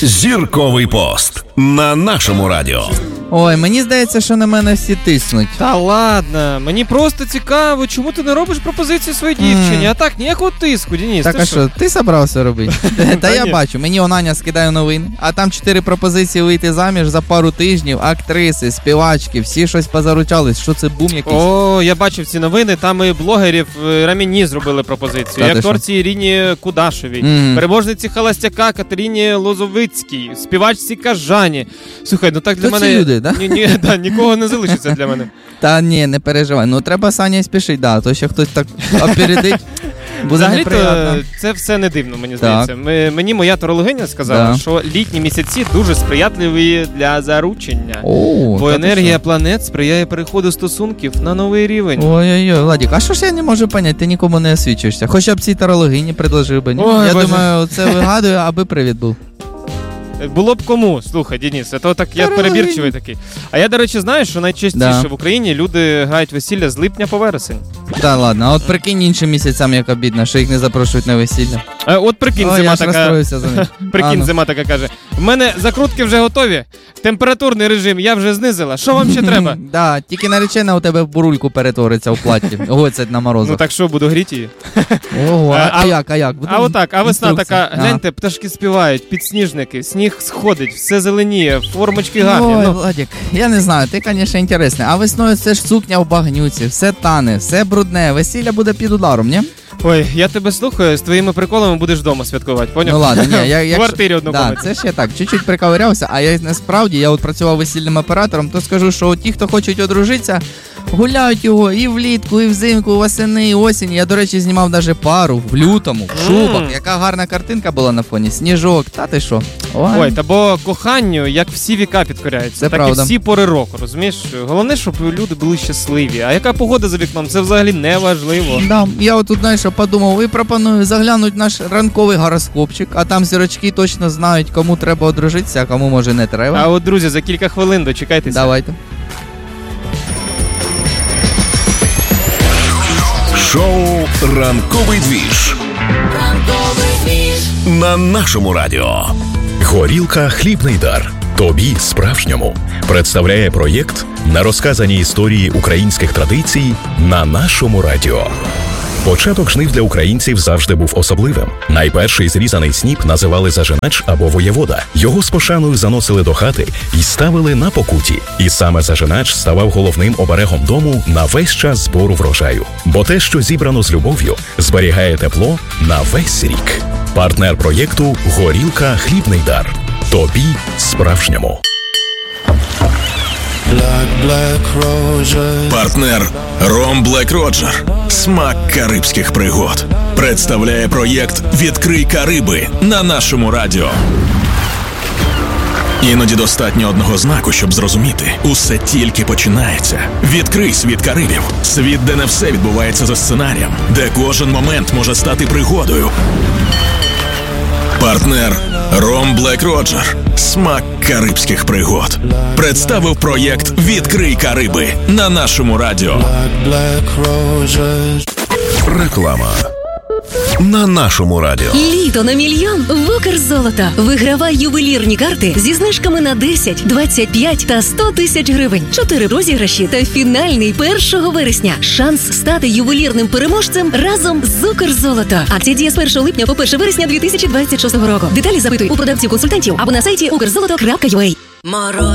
Зірковий пост на нашому радіо. Ой, мені здається, що на мене всі тиснуть. Та ладно, мені просто цікаво, чому ти не робиш пропозиції своїй дівчині? А так, ніякого тиску, Денис. Так, а що, ти собрався робити? Та я бачу, мені Аня скидає новини, а там 4 пропозиції вийти заміж за пару тижнів, актриси, співачки, всі щось позаручались, що це бум якийсь. О, я бачив ці новини, там і блогерів Раміні зробили пропозицію, і акторці Іріні Кудашевій, переможниці Холостяка Катерині Лозовицькій, співачці Кажані. Слухай, ну так для то мене... люди, да? Нікого не залишиться для мене. Та ні, не переживай. Ну треба Саня спішить, да, то ще хтось так опередить. Взагалі-то це все не дивно, мені здається. Мені моя тарологиня сказала, що літні місяці дуже сприятливі для заручення. Бо енергія планет сприяє переходу стосунків на новий рівень. Ой-ой-ой, Владик, а що ж я не можу поняти, ти нікому не освічуєшся? Хоча б цій тарологині предложив би. Я думаю, це вигадую, аби привід був. Було б кому, слухай, Денис, а то так я перебірчивий такий. А я, до речі, знаю, що найчастіше в Україні люди грають весілля з липня по вересень. Та ладно, а от прикинь іншим місяцям, як обідно, що їх не запрошують на весілля. От прикинь, зима така каже, в мене закрутки вже готові, температурний режим я вже знизила, що вам ще треба? Да, тільки наречена у тебе в бурульку перетвориться в платі, гоцять на морозах. Ну так що, буду гріти її? Ого, а як? А отак, а весна така, гляньте, пташки співають, підсніжники, сніг сходить, все зеленіє, формочки гарні. Ой, Владик, я не знаю, ти, звісно, інтересний, а весною це ж сукня в багнюці, все тане, все брудне, весілля буде під ударом, ні? Ой, я тебе слухаю, з твоїми приколами будеш вдома святкувати, поняв? Ну ладно, ні, в квартирі однокомнатній. Да, це ще так, чуть-чуть приковирявся, а я насправді, я от працював весільним оператором, то скажу, що ті, хто хочуть одружитися, гуляють його і влітку, і взимку, і восени, і осінь. Я, до речі, знімав навіть пару в лютому, в шубах. Яка гарна картинка була на фоні, сніжок, та ти що? Ой, та бо коханню, як всі віка підкоряються, це так правда. І всі пори року, розумієш? Головне, щоб люди були щасливі. А яка погода за вікном, це взагалі не важливо. Да, я от тут, знаєш, подумав, і пропоную заглянути наш ранковий гороскопчик, а там зірочки точно знають, кому треба одружитися, а кому, може, не треба. А от, друзі, за кілька хвилин дочекайтеся. Давайте. Шоу «Ранковий двіж» на нашому радіо. Горілка «Хлібний дар». Тобі справжньому представляє проєкт на розказані історії українських традицій на нашому радіо. Початок жнив для українців завжди був особливим. Найперший зрізаний сніп називали зажинач або воєвода. Його з пошаною заносили до хати і ставили на покуті. І саме зажинач ставав головним оберегом дому на весь час збору врожаю. Бо те, що зібрано з любов'ю, зберігає тепло на весь рік. Партнер проєкту «Горілка «Хлібний дар». Тобі справжньому. Партнер Ром Блек Роджер. Смак карибських пригод. Представляє проєкт «Відкрий Кариби» на нашому радіо. Іноді достатньо одного знаку, щоб зрозуміти. Усе тільки починається. Відкрий світ Карибів. Світ, де не все відбувається за сценарієм. Де кожен момент може стати пригодою. Партнер Ром Блек Роджер. Смак карибських пригод. Представив проєкт «Відкрий Кариби» на нашому радіо. Реклама на нашому радіо. Літо на мільйон в Укрзолото. Вигравай ювелірні карти зі знижками на 10, 25 та 100 тисяч гривень. 4 розіграші та фінальний 1 вересня. Шанс стати ювелірним переможцем разом з Укрзолото. Акція діє з 1 липня по 1 вересня 2026 року. Деталі запитуй у продавців-консультантів або на сайті ukrzoloto.ua.